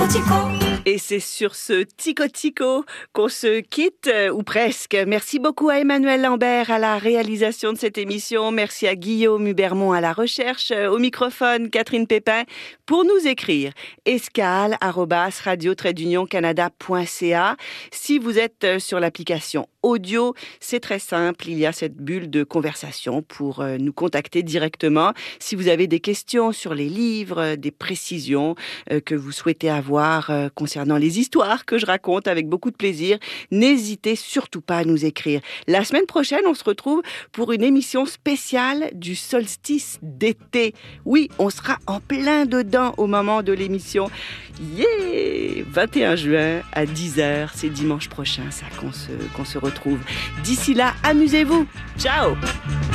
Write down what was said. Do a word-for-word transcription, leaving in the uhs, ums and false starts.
Et c'est sur ce tico-tico qu'on se quitte, ou presque. Merci beaucoup à Emmanuel Lambert à la réalisation de cette émission. Merci à Guillaume Hubermont à la recherche. Au microphone, Catherine Pépin. Pour nous écrire, escale arobase radio trait d'union canada point c a. Si vous êtes sur l'application audio, c'est très simple. Il y a cette bulle de conversation pour nous contacter directement. Si vous avez des questions sur les livres, des précisions que vous souhaitez avoir concernant les histoires que je raconte avec beaucoup de plaisir, n'hésitez surtout pas à nous écrire. La semaine prochaine, on se retrouve pour une émission spéciale du solstice d'été. Oui, on sera en plein dedans au moment de l'émission. Yeah! vingt et un juin à dix heures, c'est dimanche prochain ça qu'on se, qu'on se retrouve. D'ici là, amusez-vous. Ciao!